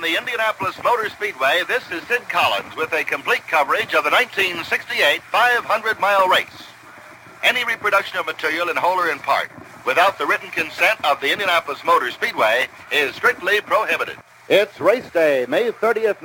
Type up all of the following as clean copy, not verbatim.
the Indianapolis Motor Speedway, this is Sid Collins with a complete coverage of the 1968 500-mile race. Any reproduction of material in whole or in part without the written consent of the Indianapolis Motor Speedway is strictly prohibited. It's race day, May 30th,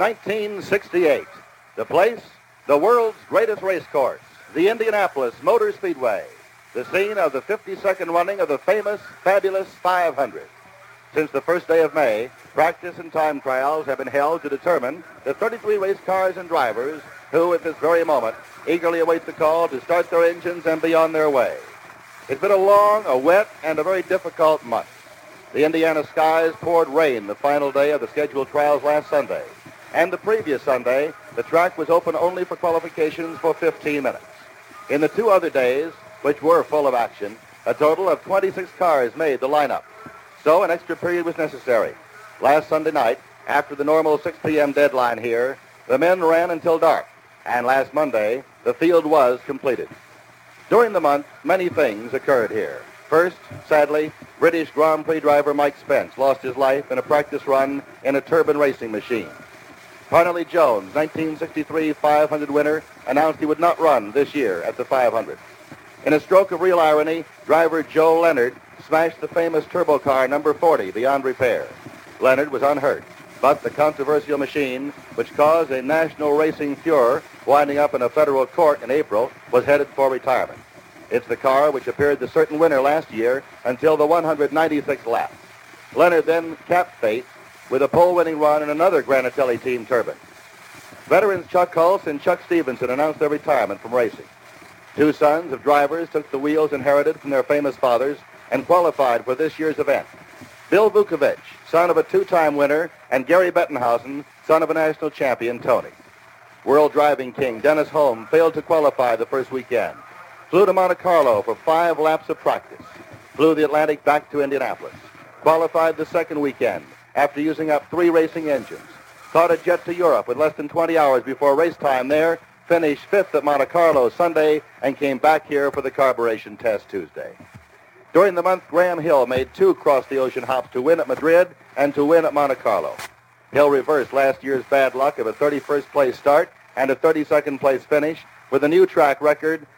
1968. The place, the world's greatest race course, the Indianapolis Motor Speedway, the scene of the 52nd running of the famous, fabulous 500. Since the first day of May, practice and time trials have been held to determine the 33 race cars and drivers who, at this very moment, eagerly await the call to start their engines and be on their way. It's been a long, a wet, and a very difficult month. The Indiana skies poured rain the final day of the scheduled trials last Sunday. And the previous Sunday, the track was open only for qualifications for 15 minutes. In the 2 other days, which were full of action, a total of 26 cars made the lineup. So an extra period was necessary. Last Sunday night, after the normal 6 p.m. deadline here, the men ran until dark, and last Monday, the field was completed. During the month, many things occurred here. First, sadly, British Grand Prix driver Mike Spence lost his life in a practice run in a turbine racing machine. Parnelly Jones, 1963 500 winner, announced he would not run this year at the 500. In a stroke of real irony, driver Joe Leonard smashed the famous turbo car number 40 beyond repair. Leonard was unhurt, but the controversial machine, which caused a national racing furor, winding up in a federal court in April, was headed for retirement. It's the car which appeared the certain winner last year until the 196th lap. Leonard then capped fate with a pole-winning run in another Granatelli team turbine. Veterans Chuck Hulse and Chuck Stevenson announced their retirement from racing. 2 sons of drivers took the wheels inherited from their famous fathers and qualified for this year's event. Bill Vukovich, son of a 2-time winner, and Gary Bettenhausen, son of a national champion, Tony. World driving king Dennis Holm failed to qualify the first weekend. Flew to Monte Carlo for 5 laps of practice. Flew the Atlantic back to Indianapolis. Qualified the second weekend after using up 3 racing engines. Caught a jet to Europe with less than 20 hours before race time there, finished 5th at Monte Carlo Sunday, and came back here for the carburation test Tuesday. During the month, Graham Hill made 2 cross-the-ocean hops to win at Madrid and to win at Monte Carlo. Hill reversed last year's bad luck of a 31st place start and a 32nd place finish with a new track record